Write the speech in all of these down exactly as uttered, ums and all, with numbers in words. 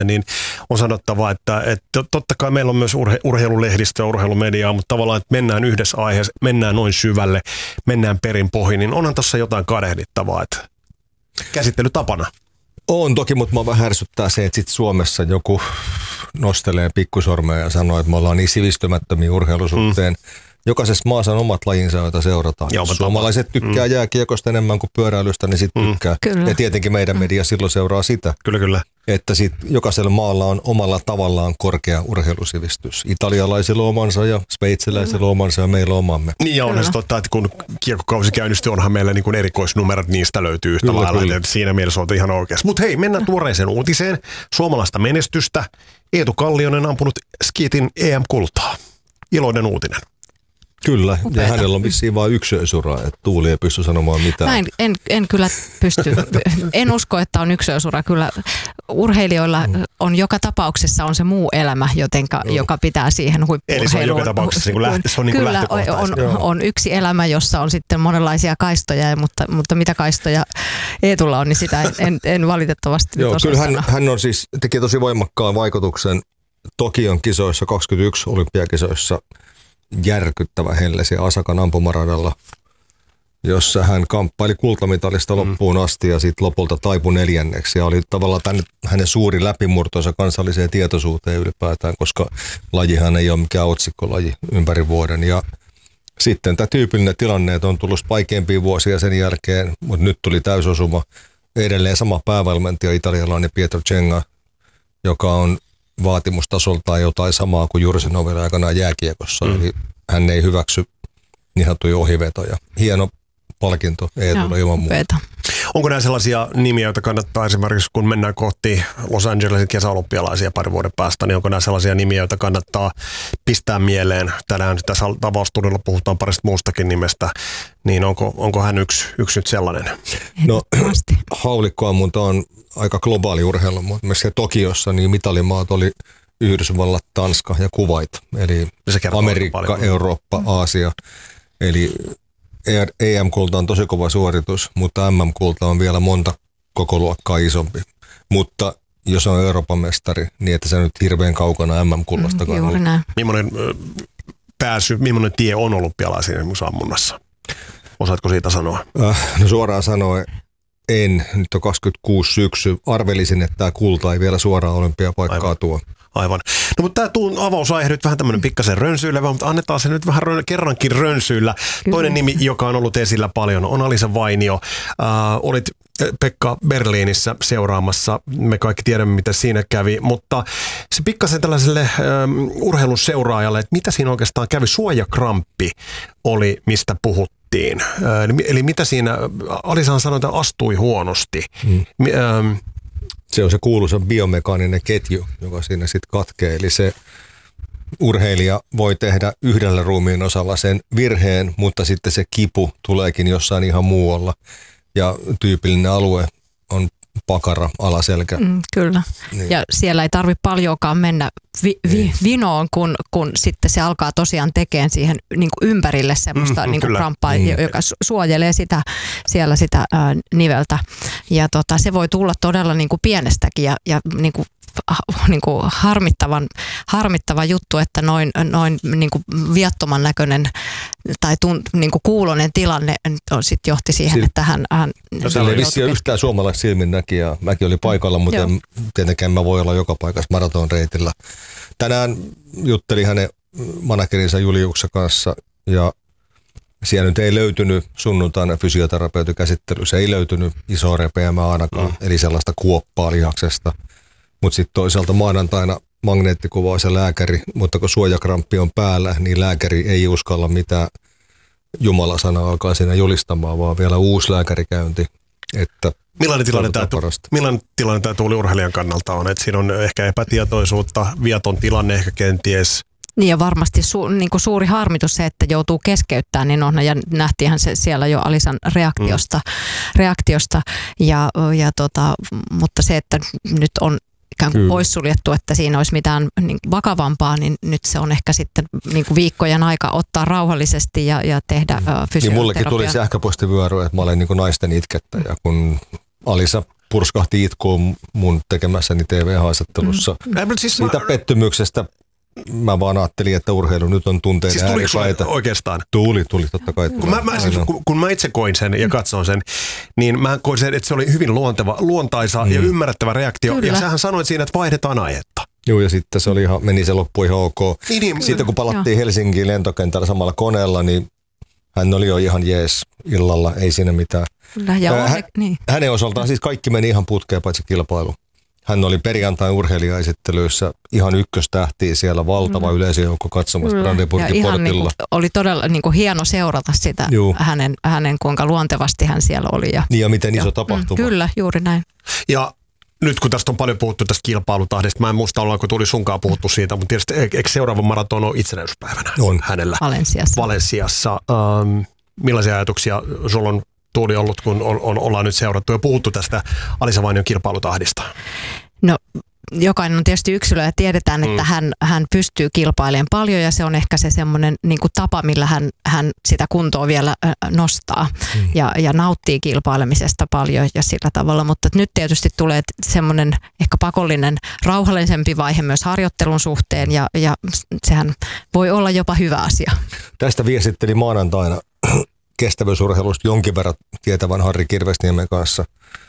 niin on sanottava, että, että totta kai meillä on myös urhe, urheilulehdistöä, urheilumediaa, mutta tavallaan, että mennään yhdessä aiheessa, mennään noin syvälle, mennään perin pohjin, niin onhan tuossa jotain kadehdittavaa, että käsittelytapana. On toki, mutta mä vähän ärsyttää se, että sit Suomessa joku nostelee pikkusormeja ja sanoo, että me ollaan niin sivistymättömiä urheilusuhteen. Mm. Jokaisessa maassa on omat lajinsa, joita seurataan. Joo, suomalaiset tapa. tykkää mm. jääkiekosta enemmän kuin pyöräilystä, niin sitten mm. tykkää. Kyllä. Ja tietenkin meidän media silloin seuraa sitä. Kyllä, kyllä. Että sit jokaisella maalla on omalla tavallaan korkea urheilusivistys. Italialaisilla omansa ja sveitsiläisillä omansa ja meillä omamme. Niin ja onhan se totta, että kun kiekkokausi käynnistyy, onhan meillä niin kuin erikoisnumerot, niistä löytyy yhtä kyllä, lailla. Kyllä. Siinä mielessä olette ihan oikeassa. Mutta hei, mennään tuoreeseen uutiseen. Suomalaista menestystä. Eetu Kallionen ampunut skiitin E M-kultaa. Iloinen uutinen. Kyllä, upeata. Ja hänellä on vissiin vain yksilösura, että Tuuli ei pysty sanomaan mitään. Mä en, en, en kyllä pysty, en usko, että on yksilösura. Kyllä urheilijoilla on joka tapauksessa on se muu elämä, jotenka, joka pitää siihen huippu-urheiluun. Eli se on joka tapauksessa niin kuin lähtö, se on niin kuin kyllä, on, on yksi elämä, jossa on sitten monenlaisia kaistoja, mutta, mutta mitä kaistoja Eetulla on, niin sitä en, en, en valitettavasti Joo, kyllä hän, hän on siis, teki tosi voimakkaan vaikutuksen Tokion kisoissa, kaksikymmentäyksi olympiakisoissa, järkyttävä hellesi Asakan ampumaradalla, jossa hän kamppaili kultamitalista loppuun asti ja sitten lopulta taipui neljänneksi. Ja oli tavallaan tämän, hänen suuri läpimurtonsa kansalliseen tietoisuuteen ylipäätään, koska lajihan ei ole mikään otsikkolaji ympäri vuoden. Ja sitten tämä tyypillinen tilanne, että on tullut vaikeampia vuosia sen jälkeen, mutta nyt tuli täysosuma. Edelleen sama päävalmentaja, italialainen Pietro Cenga, joka on vaatimustasoltaan jotain samaa kuin Jursinovilla aikanaan jääkiekossa. Mm. Eli hän ei hyväksy niin sanottuja ohivetoja. Hieno palkinto Eetulle ilman muuta. Onko nämä sellaisia nimiä, joita kannattaa esimerkiksi, kun mennään kohti Los Angelesin kesäolympialaisia pari vuoden päästä, niin onko nämä sellaisia nimiä, joita kannattaa pistää mieleen? Tänään tässä avaustunnilla puhutaan parista muustakin nimestä, niin onko, onko hän yksi, yksi nyt sellainen? No, haulikkoammunta on aika globaali urheilu, mutta myös Tokiossa niin mitalimaat oli Yhdysvallat, Tanska ja Kuwait, eli Amerikka, Eurooppa, Aasia, eli E M-kulta on tosi kova suoritus, mutta M M-kulta on vielä monta koko luokkaa isompi. Mutta jos on Euroopan mestari, niin että se nyt hirveän kaukana M M-kullastakaan. Mm, millainen pääsy, millainen tie on olympialaisiin esimerkiksi ammunnassa? Osaatko siitä sanoa? Äh, no suoraan sanoen en. Nyt on kaksikymmentäkuusi syksy. Arvelisin, että tämä kulta ei vielä suoraan olympiapaikkaa tuo. Aivan. No mutta tämä avausaihe nyt vähän tämmöinen pikkasen rönsyilevä, mutta annetaan se nyt vähän rön, kerrankin rönsyillä. Kyllä. Toinen nimi, joka on ollut esillä paljon, on Alisa Vainio. Äh, olit Pekka Berliinissä seuraamassa. Me kaikki tiedämme, mitä siinä kävi, mutta se pikkasen tällaiselle ähm, urheilun seuraajalle, että mitä siinä oikeastaan kävi. Suojakramppi oli, mistä puhuttiin. Äh, eli, eli mitä siinä, Alisahan sanoi, että astui huonosti. Hmm. Ähm, Se on se kuuluisa biomekaaninen ketju, joka siinä sitten katkee. Eli se urheilija voi tehdä yhdellä ruumiin osalla sen virheen, mutta sitten se kipu tuleekin jossain ihan muualla. Ja tyypillinen alue on pakara, alaselkä. Mm, kyllä. Niin. Ja siellä ei tarvitse paljonkaan mennä vi- vi- vinoon, kun, kun sitten se alkaa tosiaan tekemään siihen niin kuin ympärille semmoista mm, niin kuin kramppaa, mm. joka suojelee sitä, siellä sitä ää, niveltä. Ja tota, se voi tulla todella niin kuin pienestäkin ja, ja niin kuin niin kuin harmittavan, harmittava juttu, että noin, noin niin kuin viattoman näköinen tai tun, niin kuin kuulonen tilanne sitten johti siihen, Sil- että hän... hän no, se oli vissiin yhtään suomalaisen silmin näkijää. Mäkin olin paikalla, mutta en, tietenkään mä voi olla joka paikassa maratonreitillä. Tänään juttelin hänen managerinsa Juliuksen kanssa ja siellä nyt ei löytynyt sunnuntaina fysioterapeutin-käsittelyssä, ei löytynyt isoa repeämää ainakaan, mm. eli sellaista kuoppaa lihaksesta. Mutta sitten toisaalta maanantaina magneettikuva se lääkäri, mutta kun suojakramppi on päällä, niin lääkäri ei uskalla mitään Jumala-sanaa alkaa siinä julistamaan, vaan vielä uusi lääkärikäynti. Että millainen tilanne, tämä, millainen tilanne tämä Tuuli urheilijan kannalta on? Että siinä on ehkä epätietoisuutta, viaton tilanne ehkä kenties. Niin ja varmasti su, niin kuin suuri harmitus se, että joutuu keskeyttämään, niin on, ja nähtiinhän se siellä jo Alisan reaktiosta, mm. reaktiosta ja, ja tota, mutta se, että nyt on ikään kuin poissuljettu, että siinä olisi mitään niin vakavampaa, niin nyt se on ehkä sitten niin kuin viikkojen aika ottaa rauhallisesti ja, ja tehdä mm. fysioterapia. Niin mullekin tuli sähköpostivyöry, että mä olen niin kuin naisten itkettäjä, kun Alisa purskahti itkuun mun tekemässäni T V-haastattelussa. Mm. Siis Siitä mä... pettymyksestä mä vaan ajattelin, että urheilu nyt on tunteiden siis ääripäitä. Oikeastaan? Tuli, tuli totta kai. Kun mä, mä, siis, kun, kun mä itse koin sen ja katson sen, niin mä koin sen, että se oli hyvin luonteva, luontaisa mm. ja ymmärrettävä reaktio. Kyllä. Ja sähän sanoit siinä, että vaihdetaan aihetta. Joo, ja sitten se oli ihan, meni se loppu ihan ok. Niin, niin, sitten kun palattiin joo. Helsinkiin lentokentällä samalla koneella, niin hän oli jo ihan jees illalla, ei siinä mitään. Kyllä, ja hän, niin. Hänen osaltaan siis kaikki meni ihan putkeen paitsi kilpailu. Hän oli perjantain urheilijaesittelyissä ihan ykköstähtiä siellä, valtava mm. yleisöjoukko katsomassa Brandenburgin portilla. Niin kuin, oli todella niin kuin hieno seurata sitä, hänen, hänen kuinka luontevasti hän siellä oli. Ja, niin ja miten iso ja, tapahtuma. Mm, kyllä, juuri näin. Ja nyt kun tästä on paljon puhuttu tästä kilpailutahdista, mä en muista ollaanko tuli sunkaan puhuttu siitä, mutta tietysti eikö seuraava maraton ole itsenäisyyspäivänä on hänellä? Valensiassa. Valensiassa. Ähm, millaisia ajatuksia sulla on Tuuli ollut, kun on, on, ollaan nyt seurattu ja puhuttu tästä Alisa Vainion kilpailutahdista? No jokainen on tietysti yksilö ja tiedetään, että mm. hän, hän pystyy kilpailemaan paljon ja se on ehkä se semmoinen niin kuin tapa, millä hän, hän sitä kuntoa vielä nostaa mm. ja, ja nauttii kilpailemisesta paljon ja sillä tavalla, mutta nyt tietysti tulee semmoinen ehkä pakollinen rauhallisempi vaihe myös harjoittelun suhteen ja, ja sehän voi olla jopa hyvä asia. Tästä viestitteli maanantaina kestävyysurheilusta jonkin verran tietävän Harri Kirvesniemen kanssa,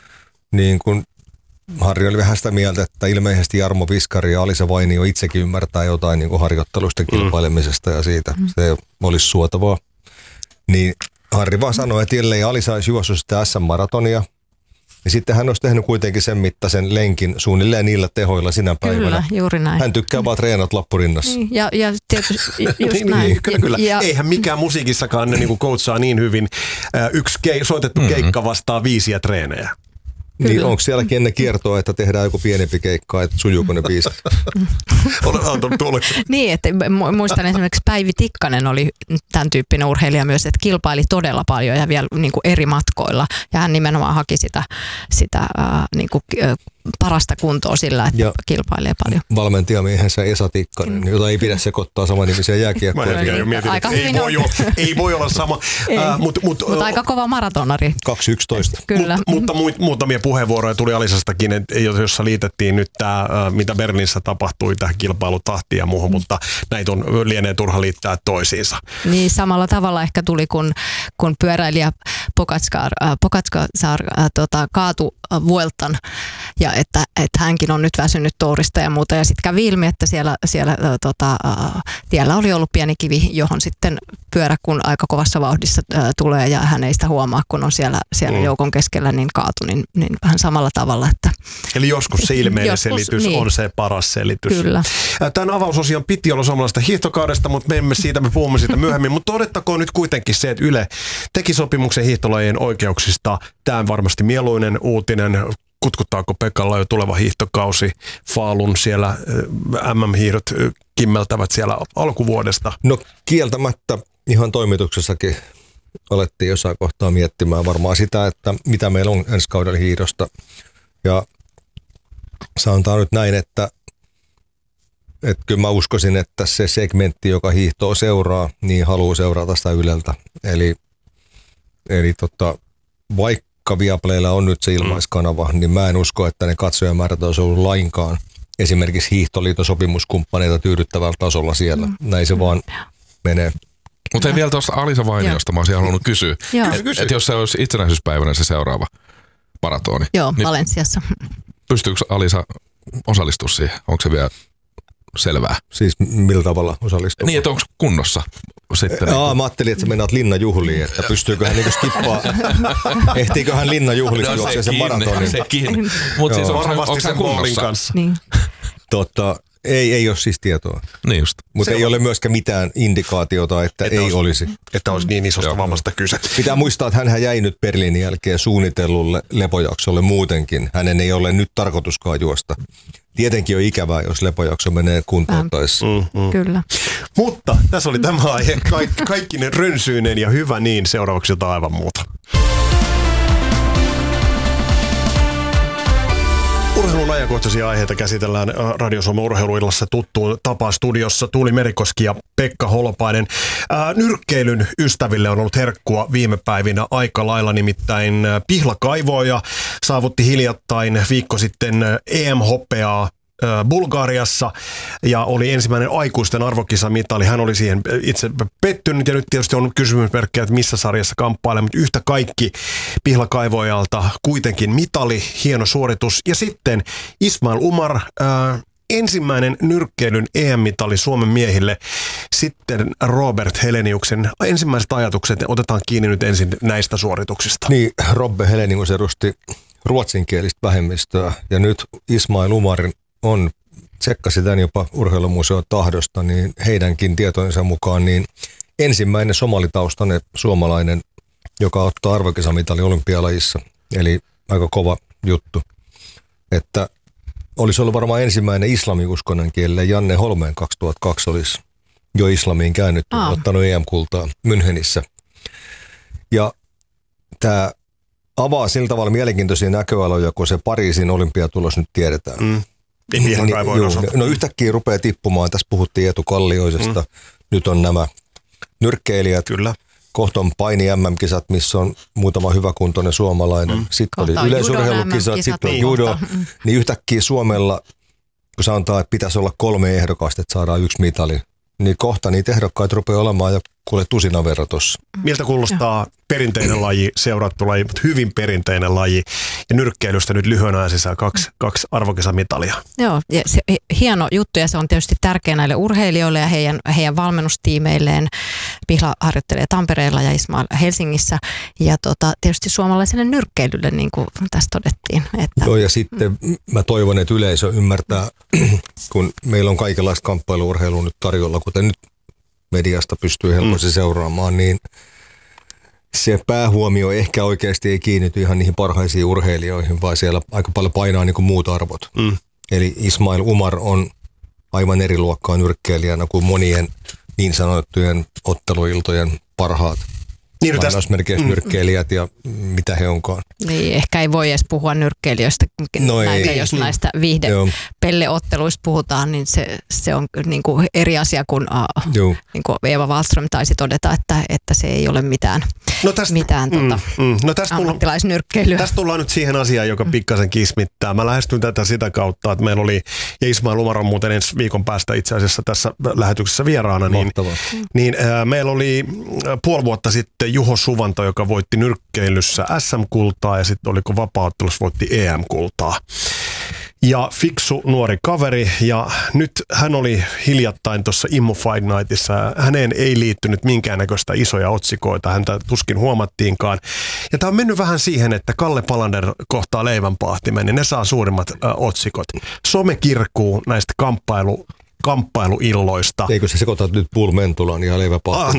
niin kun Harri oli vähän sitä mieltä, että ilmeisesti Jarmo Viskari ja Alisa Vainio itsekin ymmärtää jotain niin kuin harjoittelusta, kilpailemisesta ja siitä. Mm. Se olisi suotavaa. Niin Harri vaan sanoi, että ellei Alisa olisi juossut sitä S M-maratonia, niin sitten hän olisi tehnyt kuitenkin sen mittaisen lenkin suunnilleen niillä tehoilla sinä päivänä. Kyllä, juuri näin. Hän tykkää vaan treenat lappurinnassa. Niin, ja, ja tietysti just niin, näin. Niin, kyllä, kyllä. Ja, eihän mikään musiikissakaan ne niin coachaa niin hyvin. Yksi kei, soitettu mm-hmm. keikka vastaa viisiä treenejä. Kyllä. Niin onko sielläkin ennen kiertoa, että tehdään joku pienempi keikka, että sujuuko ne biisit? Niin, että muistan esimerkiksi Päivi Tikkanen oli tämän tyyppinen urheilija myös, että kilpaili todella paljon ja vielä niin kuin eri matkoilla. Ja hän nimenomaan haki sitä, sitä äh, niin kuin, äh, parasta kuntoa sillä, että ja kilpailee paljon. Valmentajamiehensä Esa Tikkanen, mm. jota ei pidä sekoittaa samanimisiä jääkiekkoja. Aika ei, voi olla, ei voi olla sama. äh, Mutta mut, mut aika kova maratonari. kaksi yksitoista. Kyllä. Mut, mutta muut, muutamia puheenvuoroja tuli Alisastakin, jossa liitettiin nyt tämä, mitä Berliinissä tapahtui, tähän kilpailutahtiin ja muuhun, mm. mutta näitä on lienee turha liittää toisiinsa. Niin, samalla tavalla ehkä tuli, kun, kun pyöräilijä Pogačar, äh, Pogačar äh, tota, kaatui Vueltan ja että, että hänkin on nyt väsynyt tourista ja muuta. Ja sitten kävi ilmi, että siellä, siellä äh, tota, äh, tiellä oli ollut pieni kivi, johon sitten pyörä, kun aika kovassa vauhdissa äh, tulee ja hän ei sitä huomaa, kun on siellä, siellä mm. joukon keskellä, niin kaatu, niin, niin vähän samalla tavalla. Että eli joskus se ilmeinen joskus, selitys niin. on se paras selitys. Kyllä. Tämän avausosion piti olla suomalaisesta hiihtokaudesta, mutta me emme siitä, me puhumme siitä myöhemmin. Mutta todettakoon nyt kuitenkin se, että Yle teki sopimuksen hiihtolajien oikeuksista. Tämä on varmasti mieluinen uutinen. Kutkuttaako Pekalla jo tuleva hiihtokausi? Faalun siellä M M-hiihdot kimmeltävät siellä alkuvuodesta. No kieltämättä ihan toimituksessakin alettiin jossain kohtaa miettimään varmaan sitä, että mitä meillä on ensi kaudella hiihdosta. Ja sanotaan nyt näin, että, että kyllä mä uskoisin, että se segmentti, joka hiihtoa seuraa, niin haluaa seurata sitä Yleltä. Eli, eli tota, vaikka Viaplaylla on nyt se ilmaiskanava, niin mä en usko, että ne katsojamäärät olisi ollut lainkaan esimerkiksi Hiihtoliiton sopimuskumppaneita tyydyttävällä tasolla siellä. Mm. Näin se vaan menee. Mutta ei vielä tuosta Alisa Vainiosta, mä olisin halunnut kysyä. Että et jos se olisi itsenäisyyspäivänä se seuraava maratoni. Joo, niin Valensiassa. Pystyykö Alisa osallistua siihen? Onko se vielä selvää? Siis millä tavalla osallistua? Niin, että onko kunnossa? Sitten Aa, niin mä ajattelin, että sä meinaat linnajuhliin, että pystyykö hän niinku skippaa, ehtiikö hän linnajuhlista juokseen no, sen maratonin? Sekin, mutta siis on, onko hän kunnossa? Kanssa. Niin. Totta, ei, ei ole siis tietoa. Niin just. Mutta ei on. ole myöskään mitään indikaatiota, että, että ei olisi, olisi. Että olisi niin isosta vammasta kyse. Pitää muistaa, että hän jäi nyt Berliinin jälkeen suunnitellulle lepojaksolle muutenkin. Hänen ei ole nyt tarkoituskaan juosta. Tietenkin on ikävää, jos lepojakso menee kuntouttaessa. Mm, mm. Kyllä. Mutta tässä oli tämä aihe. Kaikki, kaikki ne rönsyinen ja hyvä niin. Seuraavaksi jotain aivan muuta. Urheilun ajankohtaisia aiheita käsitellään Radio Suomen urheiluillassa tuttuun tapaan studiossa. Tuuli Merikoski ja Pekka Holopainen. Ää, nyrkkeilyn ystäville on ollut herkkua viime päivinä aika lailla, nimittäin Pihlakaivoja saavutti hiljattain viikko sitten E M-hopeaa Bulgariassa ja oli ensimmäinen aikuisten arvokisamitali. Hän oli siihen itse pettynyt ja nyt tietysti on kysymysmerkkejä, että missä sarjassa kamppailee, mutta yhtä kaikki Pihlakaivojalta kuitenkin mitali, hieno suoritus. Ja sitten Ismail Umar, ää, ensimmäinen nyrkkeilyn E M-mitali Suomen miehille. Sitten Robert Heleniuksen ensimmäiset ajatukset, otetaan kiinni nyt ensin näistä suorituksista. Niin, Robbe Helenius edusti ruotsinkielistä vähemmistöä ja nyt Ismail Umarin on, tsekkasi tämän jopa urheilumuseon tahdosta, niin heidänkin tietojensa mukaan niin ensimmäinen somalitaustainen suomalainen, joka ottaa arvokisamitali olympialajissa. Eli aika kova juttu. Että olisi ollut varmaan ensimmäinen islamiuskonen kielelle. Janne Holmeen kaksituhattakaksi olisi jo islamiin käännytty, Aa. ottanut E M-kultaa Münchenissä. Ja tämä avaa sillä tavalla mielenkiintoisia näköaloja, kun se Pariisin olympiatulos nyt tiedetään. Mm. Niin, niin, juu, no yhtäkkiä rupeaa tippumaan. Tässä puhuttiin Eetu Kallioisesta. Mm. Nyt on nämä nyrkkeilijät. Kyllä. Kohta on paini M M-kisat, missä on muutama hyväkuntoinen suomalainen. Mm. Sitten kohta oli yleisurheilukisat, sitten on judo. Mm. Niin yhtäkkiä Suomella, kun sanotaan, että pitäisi olla kolme ehdokasta, että saadaan yksi mitali, niin kohta niitä ehdokkaita rupeaa olemaan ja kuule tusina verran tuossa. Miltä kuulostaa perinteinen laji, seurattu laji, mutta hyvin perinteinen laji. Ja nyrkkeilystä nyt lyhyen ajan sisään kaksi, kaksi arvokisamitalia. Joo, ja se, hieno juttu ja se on tietysti tärkeä näille urheilijoille ja heidän, heidän valmennustiimeilleen. Pihla harjoittelee Tampereella ja Ismail Helsingissä. Ja tota, tietysti suomalaiselle nyrkkeilylle, niin kuin tässä todettiin. Että, Joo, ja sitten mä toivon, että yleisö ymmärtää, kun meillä on kaikenlaista kamppailu-urheilua nyt tarjolla, kuten nyt mediasta pystyy helposti mm. seuraamaan, niin se päähuomio ehkä oikeasti ei kiinnity ihan niihin parhaisiin urheilijoihin, vaan siellä aika paljon painaa niin kuin muut arvot. Mm. Eli Ismail Umar on aivan eri luokkaa nyrkkeilijänä kuin monien niin sanottujen otteluiltojen parhaat. Niin, lainausmerkeissä nyrkkeilijät ja mitä he onkaan. Niin, ehkä ei voi edes puhua nyrkkeilijöistä, no näitä, ei, jos niin. näistä viihdepelleotteluista puhutaan, niin se, se on niin kuin eri asia kuin, uh, niin kuin Eeva Wallström taisi todeta, että, että se ei ole mitään, no tästä, mitään mm, tota, mm, no tästä ammattilaisnyrkkeilyä. Tästä tullaan nyt siihen asiaan, joka pikkasen kismittää. Mä lähestyn tätä sitä kautta, että meillä oli, ja Ismail Umar on muuten ensi viikon päästä itse asiassa tässä lähetyksessä vieraana, niin, niin äh, meillä oli puoli vuotta sitten Juho Suvanto, joka voitti nyrkkeilyssä S M-kultaa ja sitten oliko vapaa-ottelussa voitti E M-kultaa. Ja fiksu nuori kaveri ja nyt hän oli hiljattain tuossa Immo Fight Nightissa. Häneen ei liittynyt minkäännäköistä isoja otsikoita, häntä tuskin huomattiinkaan. Ja tämä on mennyt vähän siihen, että Kalle Palander kohtaa leivänpahtimen, niin ne saa suurimmat ä, otsikot. Some kirkuu näistä kamppailu kamppailuilloista. Eikö se sekoitat nyt Bull Mentulan ja leiväpahtimen?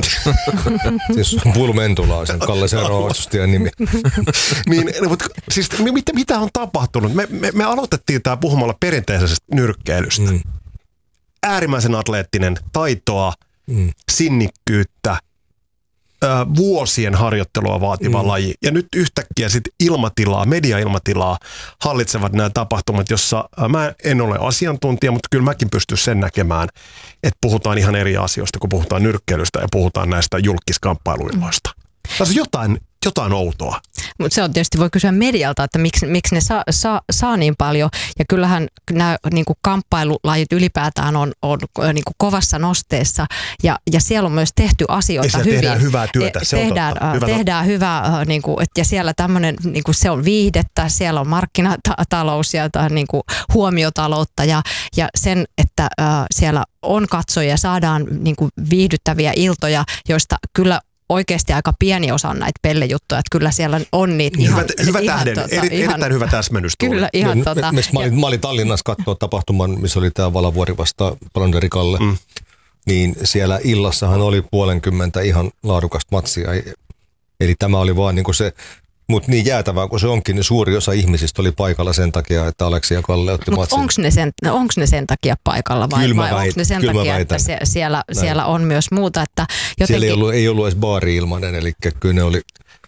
Siis Bull Mentula on sen Kalle seuraava vastustajan nimi. niin, mutta siis mitä, mitä on tapahtunut? Me, me, me aloitettiin tämä puhumalla perinteisestä nyrkkeilystä. Mm. Äärimmäisen atleettinen, taitoa, mm. sinnikkyyttä, ö, vuosien harjoittelua vaativa mm. laji. Ja nyt yhtäkkiä sitten ilmatilaa, media-ilmatilaa hallitsevat nämä tapahtumat, jossa ö, mä en ole asiantuntija, mutta kyllä mäkin pystyn sen näkemään, että puhutaan ihan eri asioista, kun puhutaan nyrkkeilystä ja puhutaan näistä julkiskamppailuilloista. Tässä on jotain, jotain outoa. Mutta se on tietysti, voi kysyä medialta, että miksi, miksi ne saa, saa, saa niin paljon. Ja kyllähän nämä niin kuin kamppailulajit ylipäätään on, on niin kuin kovassa nosteessa. Ja, ja siellä on myös tehty asioita hyvin. Tehdään hyvää työtä, se tehdään, on totta. Hyvä tehdään hyvää, niin kuin, ja siellä tämmöinen, niin kuin se on viihdettä, siellä on markkinatalous ja niin kuin huomiotaloutta. Ja, ja sen, että äh, siellä on katsojia, saadaan niin kuin viihdyttäviä iltoja, joista kyllä oikeasti aika pieni osa on näitä pellejuttuja, että kyllä siellä on niitä ihan... Hyvä, hyvä ihan, tähden, tota, eri, ihan, erittäin hyvä täsmennys. Kyllä, ihan no, tota... Mä, mä, olin, mä olin Tallinnassa katsoa tapahtuman, missä oli tämä Valavuori vasta Palanderi Kalle, mm. niin siellä illassahan oli puolenkymmentä ihan laadukasta matsia, eli tämä oli vaan niin kuin se... Mutta niin jäätävää kuin se onkin, niin suuri osa ihmisistä oli paikalla sen takia, että Aleksi ja Kalle otti Mut matsin. Onko ne, sen, ne sen takia paikalla vai, vai onko ne sen takia, väitän. että se, siellä, siellä on myös muuta? Että jotenkin... Siellä ei ollut, ei ollut edes baari ilmanen, eli kyllä ne oli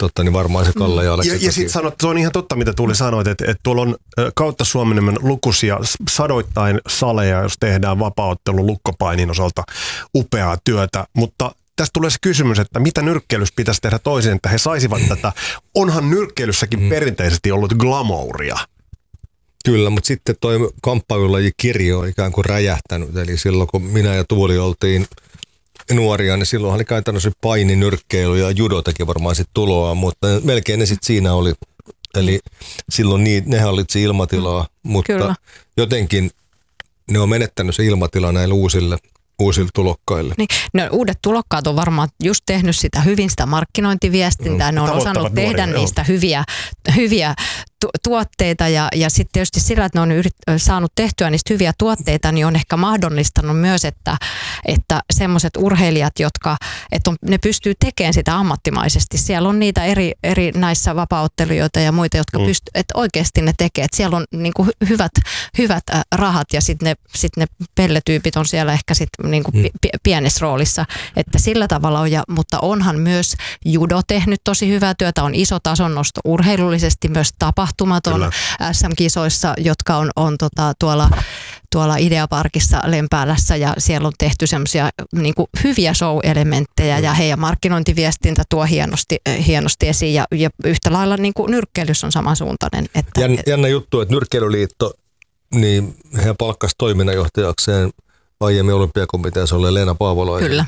totta, niin varmaan se Kalle ja Aleksi. Ja, ja sitten sanoit, se on ihan totta, mitä Tuuli sanoit, että, että tuolla on kautta Suomen lukuisia sadoittain saleja, jos tehdään vapaaottelun lukkopainin osalta upeaa työtä, mutta tästä tulee se kysymys, että mitä nyrkkeilyssä pitäisi tehdä toisin, että he saisivat tätä. Onhan nyrkkeilyssäkin mm. perinteisesti ollut glamouria. Kyllä, mutta sitten toi kamppailulajikirjo on ikään kuin räjähtänyt. Eli silloin kun minä ja Tuuli oltiin nuoria, niin silloin oli käytännössä paini, nyrkkeily ja judo teki varmaan sitten tuloa, mutta melkein ne sitten siinä oli. Eli silloin niin, ne hallitsi ilmatilaa, mutta Kyllä. jotenkin ne on menettänyt se ilmatila näille uusille uusille tulokkaille. Niin, no, uudet tulokkaat on varmaan just tehnyt sitä hyvin sitä markkinointiviestintää. Mm, ne on osannut tehdä nuoria, niistä hyviä, hyviä tu- tuotteita ja, ja sitten tietysti sillä, että ne on yrit, saanut tehtyä niistä hyviä tuotteita, niin on ehkä mahdollistanut myös, että, että semmoiset urheilijat, jotka että on, ne pystyy tekemään sitä ammattimaisesti. Siellä on niitä eri, eri näissä vapaaottelijoita ja muita, jotka mm. pystyy, että oikeasti ne tekee. Että siellä on niin kuin hyvät, hyvät rahat ja sitten ne, sit ne pelletyypit on siellä ehkä sitten niin kuin mm. pienessä roolissa, että sillä tavalla on, ja, mutta onhan myös judo tehnyt tosi hyvää työtä, on iso tasonnosto urheilullisesti, myös tapahtumaton Kyllä. S M-kisoissa, jotka on, on tota, tuolla, tuolla Ideaparkissa Lempäälässä, ja siellä on tehty semmoisia niin kuin hyviä show-elementtejä, mm. ja heidän markkinointiviestintä tuo hienosti, hienosti esiin, ja, ja yhtä lailla niin kuin nyrkkeilys on samansuuntainen. Että, Jän, jännä juttu, että Nyrkkeilyliitto, niin he palkkasi toiminnanjohtajakseen aiemmin olympiakomiteassa olleen Leena Paavolainen, Kyllä.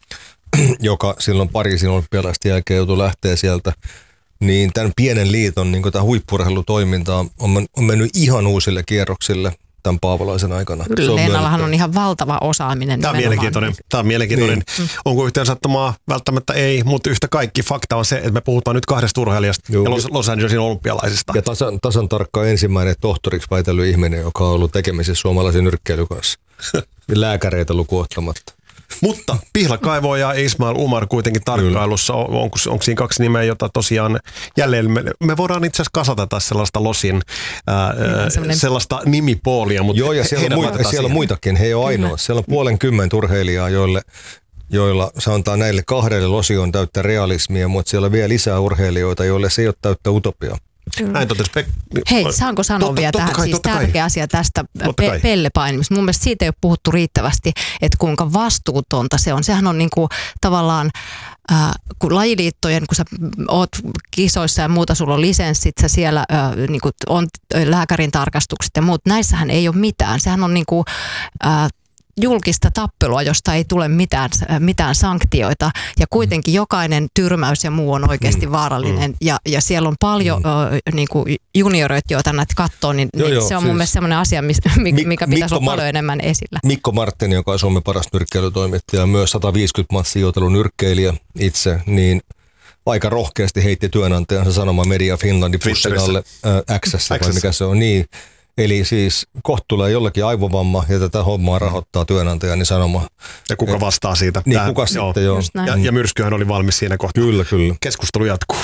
joka silloin Pariisin olympialaisten jälkeen joutui lähteä sieltä. Niin tämän pienen liiton niin tämä huippu-urheilutoiminta on, on mennyt ihan uusille kierroksille tämän Paavolaisen aikana. Kyllä, Leenallahan on ihan valtava osaaminen. Tämä on mielenkiintoinen. Tämä on mielenkiintoinen. Niin. Onko yhteen sattumaa? Välttämättä ei, mutta yhtä kaikki fakta on se, että me puhutaan nyt kahdesta urheilijasta ja Los, Los Angelesin olympialaisista. Ja tasan, tasan tarkkaan ensimmäinen tohtoriksi väitellyt ihminen, joka on ollut tekemisissä suomalaisen nyrkkeilyn kanssa. Lääkäreitä lukuun ottamatta. Mutta Pihlakaivo ja Ismail Umar kuitenkin tarkkailussa. On, onko, onko siinä kaksi nimeä, jota tosiaan jälleen me, me voidaan itse asiassa kasata tässä sellaista Losin ää, Sellainen... sellaista nimipoolia. Mutta Joo, ja siellä, on, muita, siellä on muitakin. He ei ole ainoa. Siellä on puolen kymmentä urheilijaa, joille, joilla sanotaan näille kahdelle Losi on täyttä realismia, mutta siellä on vielä lisää urheilijoita, joille se ei ole täyttä utopiaa. Näin totesi Pek- Hei, saanko sanoa totta, vielä totta tähän? Kai, siis tärkeä kai. asia tästä pe- pellepainimista. Mun mielestä siitä ei ole puhuttu riittävästi, että kuinka vastuutonta se on. Sehän on niinku tavallaan, äh, kun lajiliittojen, kun sä oot kisoissa ja muuta, sulla on lisenssit, sä siellä äh, niinku on lääkärin tarkastukset ja muut. Näissähän ei ole mitään. Sehän on niinku... Äh, julkista tappelua, josta ei tule mitään, mitään sanktioita, ja kuitenkin jokainen tyrmäys ja muu on oikeasti mm, vaarallinen, mm. Ja, ja siellä on paljon mm. ö, niin kuin junioreita, joita näitä katsoo, niin, joo, niin joo, se on siis mun mielestä sellainen asia, mikä Mik- pitäisi olla Mar- paljon enemmän esillä. Mikko Marttinen, joka on Suomen paras nyrkkeilytoimittaja, myös sata viisikymmentä matsia joutelun nyrkkeilijä itse, niin aika rohkeasti heitti työnantajansa Sanoma Media Finlandin pussin alle äh, X-ssä, vai mikä se on, niin. Eli siis kohta tulee jollakin aivovamma ja tätä hommaa rahoittaa työnantaja, niin Sanoma. Ja kuka vastaa siitä? Niin, Tää, kuka joo, sitten, joo. Ja, ja myrskyhän oli valmis siinä kohtaa. Kyllä, kyllä. Keskustelu jatkuu.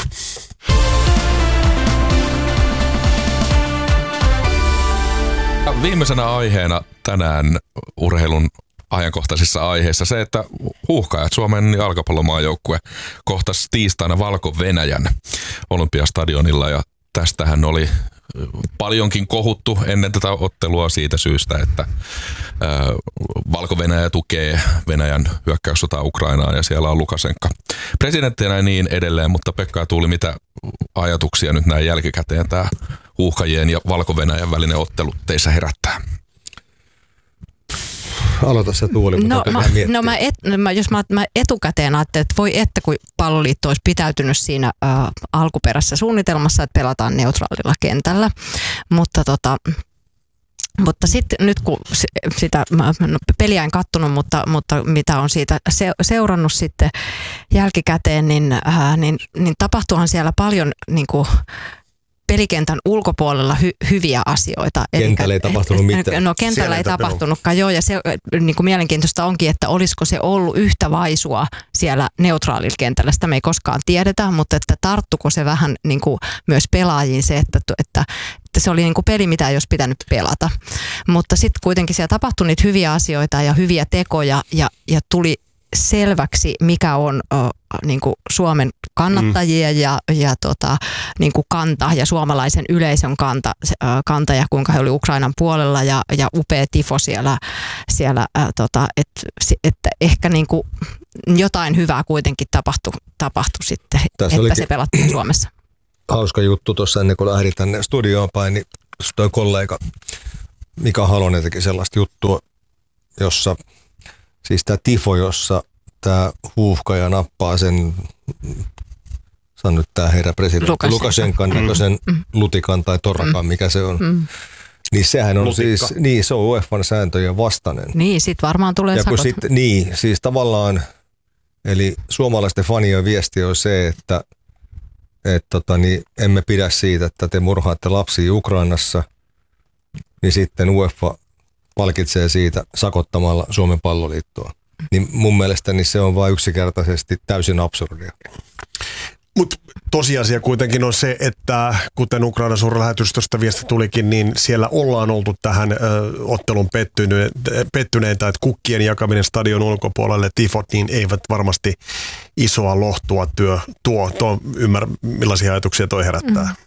Viimeisenä aiheena tänään urheilun ajankohtaisissa aiheissa se, että Huuhkajat, Suomen jalkapallomaajoukkue, kohtasi tiistaina Valko-Venäjän Olympiastadionilla, ja tästähän oli paljonkin kohuttu ennen tätä ottelua siitä syystä, että Valko-Venäjä tukee Venäjän hyökkäyssotaa Ukrainaan ja siellä on Lukasenka presidenttinä ja niin edelleen, mutta Pekka ja Tuuli, mitä ajatuksia nyt näin jälkikäteen tämä Huuhkajien ja Valko-Venäjän välinen ottelu teissä herättää? Aloita se Tuuli, mutta no, mä, no mä et, mä, jos mä, mä etukäteen ajattelin, että voi että kun Palloliitto olisi pitäytynyt siinä ä, alkuperäisessä suunnitelmassa, että pelataan neutraalilla kentällä, mutta tota, mutta sitten nyt kun sitä no, peliä en kattonut, mutta, mutta mitä on siitä se, seurannut sitten jälkikäteen, niin, ä, niin, niin tapahtuuhan siellä paljon niin kuin pelikentän ulkopuolella hy- hyviä asioita. Kentällä ei tapahtunut mitään. No kentällä siellä ei tapahtunutkaan, joo, ja se niin kuin mielenkiintoista onkin, että olisiko se ollut yhtä vaisua siellä neutraalilla kentällä. Sitä me ei koskaan tiedetä, mutta että tarttuko se vähän niin kuin myös pelaajiin se, että, että, että se oli niin kuin peli, mitä ei olisi pitänyt pelata. Mutta sitten kuitenkin siellä tapahtui niitä hyviä asioita ja hyviä tekoja, ja, ja tuli selväksi, mikä on uh, niin kuin Suomen kannattajia mm. ja, ja tota, niin kuin kanta ja suomalaisen yleisön kanta, uh, kanta ja kuinka he oli Ukrainan puolella ja, ja upea tifo siellä, siellä uh, tota, että et ehkä niin kuin jotain hyvää kuitenkin tapahtui, tapahtui sitten, Tässä että se pelattiin Suomessa. Hauska juttu tuossa ennen kuin lähdin tänne studioon päin, niin toi kollega Mika Halonen teki sellaista juttua, jossa siis tämä tifo, jossa tämä huuhkaja nappaa sen, sanon nyt tämä herra presidentti, Lukashenka. Lukashenkan näköisen mm. lutikan tai torakan, mm. mikä se on. Mm. Niin sehän on Lutikka. siis, niin se on U E F A:n sääntöjen vastainen. Niin, sit varmaan tulee ja sakot. Sit, niin, siis tavallaan, eli suomalaisten fanien viesti on se, että et tota, niin emme pidä siitä, että te murhaatte lapsia Ukrainassa, niin sitten U E F A palkitsee siitä sakottamalla Suomen Palloliittoa. Niin mun mielestäni se on vain yksinkertaisesti täysin absurdia. Mutta tosiasia kuitenkin on se, että kuten Ukrainan suurlähetystöstä viesti tulikin, niin siellä ollaan oltu tähän ö, ottelun pettyne, pettyneitä, että kukkien jakaminen stadion ulkopuolelle, tifot, niin eivät varmasti isoa lohtua työ tuo. tuo ymmärrä, millaisia ajatuksia toi herättää. Mm.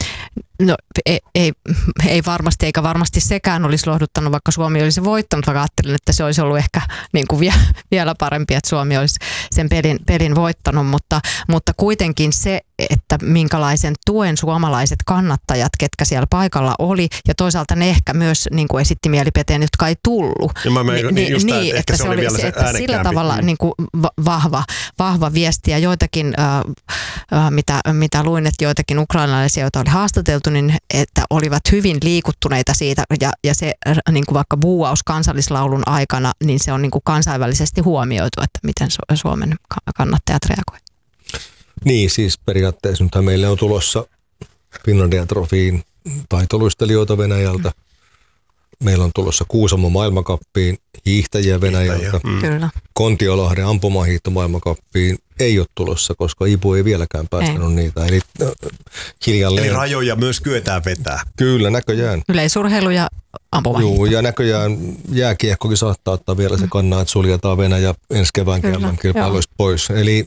No ei, ei, ei varmasti, eikä varmasti sekään olisi lohduttanut, vaikka Suomi olisi voittanut, vaikka ajattelin, että se olisi ollut ehkä niin kuin vie, vielä parempi, että Suomi olisi sen pelin, pelin voittanut, mutta, mutta kuitenkin se, että minkälaisen tuen suomalaiset kannattajat, ketkä siellä paikalla oli, ja toisaalta ne ehkä myös niin kuin esitti mielipiteen, jotka ei tullut. Ja mä menen, niin, just niin, tämä, että se, se oli vielä se että sillä tavalla niin kuin vahva, vahva viesti, ja joitakin, äh, mitä, mitä luin, että joitakin ukrainalaisia, joita oli haastateltu, niin että olivat hyvin liikuttuneita siitä, ja, ja se niin kuin vaikka buuaus kansallislaulun aikana, niin se on niin kuin kansainvälisesti huomioitu, että miten Suomen kannattajat reagoivat. Niin, siis periaatteessa nythän meille on tulossa Finlandia Trofiin taitoluistelijoita Venäjältä. Meillä on tulossa Kuusamon maailmankappiin hiihtäjiä Venäjältä. Mm. Kyllä. Kontiolahden ampumahiihto maailmankappiin ei ole tulossa, koska I P U ei vieläkään päästänyt ei. niitä. Eli, äh, hiljalleen. Eli rajoja myös kyetään vetää. Kyllä, näköjään. Yleisurheilu ja ampumahiihto. Joo, ja näköjään jääkiekkokin saattaa ottaa vielä se kannaa, että suljetaan Venäjä ensi kevään kilpailuista pois. Eli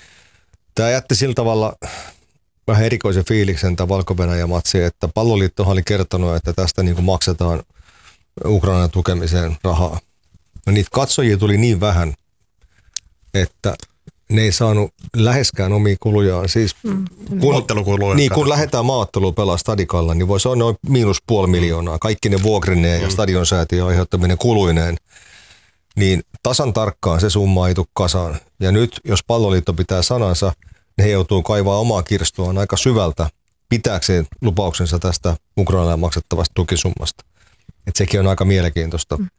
tämä jätti sillä tavalla vähän erikoisen fiiliksen tämä Valko-Venäjä-matsi, että Palloliittohan oli kertonut, että tästä niin kuin maksetaan Ukrainan tukemiseen rahaa. No niitä katsojia tuli niin vähän, että ne ei saanut läheskään omia kulujaan. Siis mm. kun, niin, kun lähdetään maaotteluun pelaa stadikalla, niin voi se on noin miinus puoli miljoonaa. Kaikki ne vuokrineen mm. ja stadionsäätiön aiheuttaminen kuluineen. Niin tasan tarkkaan se summa ei tule kasaan. Ja nyt, jos Palloliitto pitää sanansa, ne he joutuu kaivaa omaa kirstuaan aika syvältä pitääkseen lupauksensa tästä Ukrainalle maksettavasta tukisummasta. Et sekin on aika mielenkiintoista. Mm.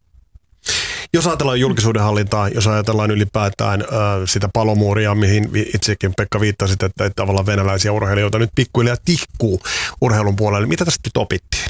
Jos ajatellaan julkisuuden hallintaa, jos ajatellaan ylipäätään äh, sitä palomuuria, mihin itsekin Pekka viittasit, että, että tavallaan venäläisiä urheilijoita nyt pikkuhiljaa tihkuu urheilun puolelle. Mitä tästä nyt opittiin?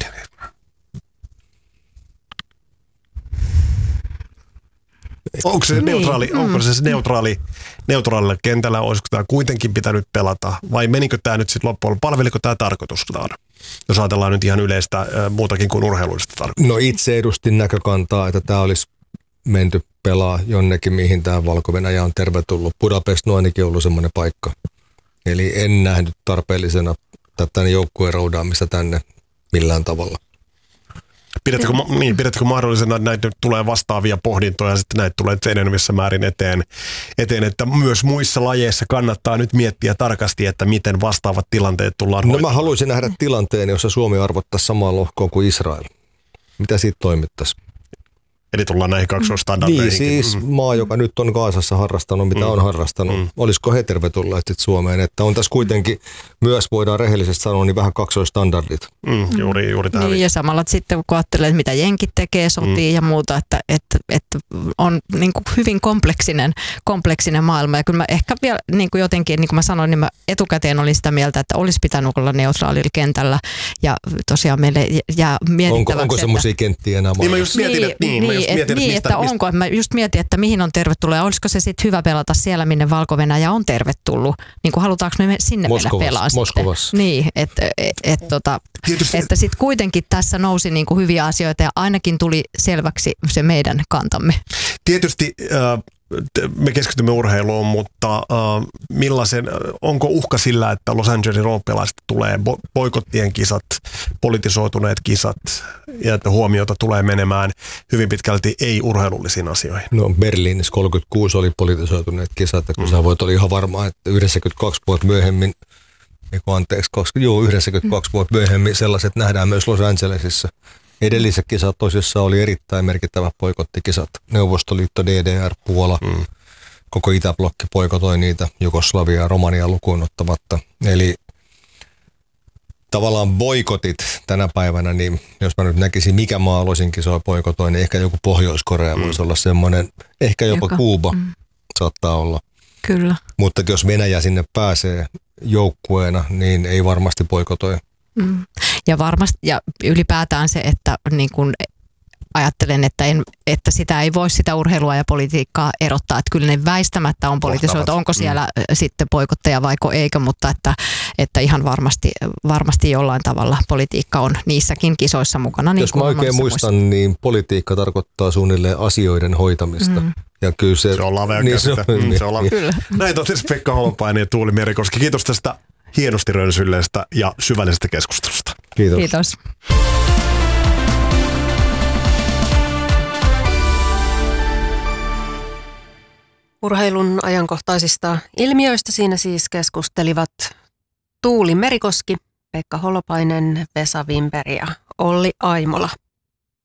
Onko se, niin. neutraali, mm. onko se neutraali, neutraalilla kentällä, olisiko tämä kuitenkin pitänyt pelata, vai menikö tämä nyt sitten loppuun, palveliko tämä tarkoitustaan, jos ajatellaan nyt ihan yleistä äh, muutakin kuin urheilullista tarkoitusta? No itse edustin näkökantaa, että tämä olisi menty pelaa jonnekin, mihin tämä Valko-Venäjä on tervetullut. Budapest on ainakin ollut semmoinen paikka. Eli en nähnyt tarpeellisena tätä joukkueen roudaamista tänne millään tavalla. Pidätkö, niin, pidätkö mahdollisena, että näitä tulee vastaavia pohdintoja ja sitten näitä tulee enenevissä määrin eteen, eteen, että myös muissa lajeissa kannattaa nyt miettiä tarkasti, että miten vastaavat tilanteet tullaan hoitamaan? No mä haluaisin nähdä tilanteen, jossa Suomi arvottaisi samaa lohkoa kuin Israel. Mitä siitä toimittaisiin? Eli tullaan näihin kaksoistandardeihin. Niin siis mm. maa, joka nyt on Gaasassa harrastanut, mitä mm. on harrastanut. Mm. Olisiko he tervetulleet sitten Suomeen? Että on tässä kuitenkin myös, voidaan rehellisesti sanoa, niin vähän kaksoistandardit. Mm. Juuri, juuri tämä. Niin, ja samalla sitten kun ajattelee, mitä jenkit tekee, sotii mm. ja muuta, että, että, että on niin kuin hyvin kompleksinen, kompleksinen maailma. Ja kyllä mä ehkä vielä niin kuin jotenkin, niin kuin mä sanoin, niin mä etukäteen olin sitä mieltä, että olisi pitänyt olla neutraalilla kentällä. Ja tosiaan meille jää mietittäväksi. Onko, onko semmoisia kenttiä enää niin mä just mietin, että niin, niin, Mietin, et, että niin, mistä, että mistä... onko, mä just mietin, että mihin on tervetullut ja olisiko se sitten hyvä pelata siellä, minne Valko-Venäjä on tervetullut. Niin kuin halutaanko me sinne Moskovas, mennä pelaa Moskovas. sitten. Niin, että et, et, tota, että sitten kuitenkin tässä nousi niin kuin hyviä asioita ja ainakin tuli selväksi se meidän kantamme. Tietysti äh, me keskitymme urheiluun, mutta äh, millaisen, onko uhka sillä, että Los Angelesin olympialaiset tulee bo- boikottien kisat, politisoituneet kisat ja että huomiota tulee menemään hyvin pitkälti ei-urheilullisiin asioihin? No Berliinissä kolmekymmentäkuusi oli politisoituneet kisat, ja kun mm. sä voit olla ihan varma, että yhdeksänkymmentäkaksi vuotta myöhemmin, eiku anteeksi, joo, yhdeksänkymmentäkaksi mm. vuotta myöhemmin sellaiset nähdään myös Los Angelesissa. Edelliset kisat tosissaan oli erittäin merkittävä boikottikisat. Neuvostoliitto, D D R, Puola, mm. koko Itäblokki boikotoi niitä, Jugoslavia ja Romania lukuun ottamatta. Eli tavallaan boikotit tänä päivänä, niin jos mä nyt näkisin, mikä maa aloisin kisoja boikotoi, niin ehkä joku Pohjois-Korea mm. voisi olla semmoinen, ehkä jopa Joka, Kuuba mm. saattaa olla. Kyllä. Mutta jos Venäjä sinne pääsee joukkueena, niin ei varmasti boikotoi. Mm. Ja varmasti, ja ylipäätään se, että niin kun ajattelen, että, en, että sitä ei voi sitä urheilua ja politiikkaa erottaa, että kyllä ne väistämättä on politisoitu, onko siellä mm. sitten boikotteja vaiko eikö, mutta että, että ihan varmasti, varmasti jollain tavalla politiikka on niissäkin kisoissa mukana. Niin jos mä oikein muistan, muista. niin politiikka tarkoittaa suunnilleen asioiden hoitamista. Mm. Ja kyllä se, se on lavea niin se, on, niin, se on lavea. Kyllä. Näin totesi Pekka Holopainen ja Tuuli Merikoski. Kiitos tästä hienosti rönsylleestä ja syvällisestä keskustelusta. Kiitos. Kiitos. Urheilun ajankohtaisista ilmiöistä siinä siis keskustelivat Tuuli Merikoski, Pekka Holopainen, Vesa Wimberg ja Olli Aimola.